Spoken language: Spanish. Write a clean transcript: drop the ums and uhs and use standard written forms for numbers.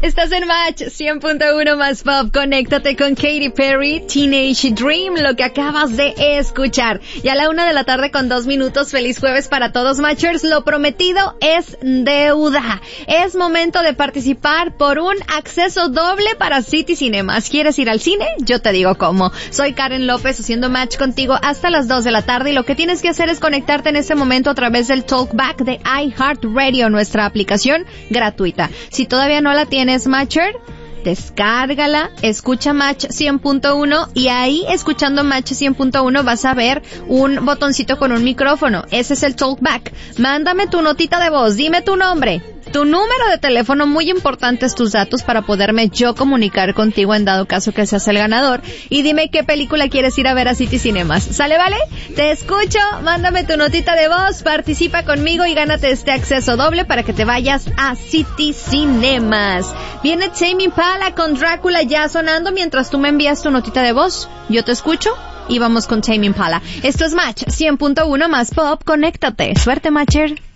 Estás en Match 100.1 más Pop. Conéctate con Katy Perry, Teenage Dream, lo que acabas de escuchar. Y a la 1:00 con 2 minutos, feliz jueves para todos, Matchers. Lo prometido es deuda. Es momento de participar por un acceso doble para City Cinemas. ¿Quieres ir al cine? Yo te digo cómo. Soy Karen López haciendo match contigo hasta las 2:00 y lo que tienes que hacer es conectarte en este momento a través del Talkback de iHeartRadio, nuestra aplicación gratuita. Si todavía no la tienes, Matcher, descárgala, escucha Match 100.1 y ahí, escuchando Match 100.1, vas a ver un botoncito con un micrófono. Ese es el Talkback. Mándame tu notita de voz, dime tu nombre, tu número de teléfono, muy importantes tus datos para poderme yo comunicar contigo en dado caso que seas el ganador, y dime qué película quieres ir a ver a City Cinemas. ¿Sale, vale? Te escucho, mándame tu notita de voz, participa conmigo y gánate este acceso doble para que te vayas a City Cinemas. Viene Tame Impala con Drácula ya sonando mientras tú me envías tu notita de voz. Yo te escucho y vamos con Tame Impala. Esto es Match 100.1 más Pop. Conéctate. Suerte, Matcher.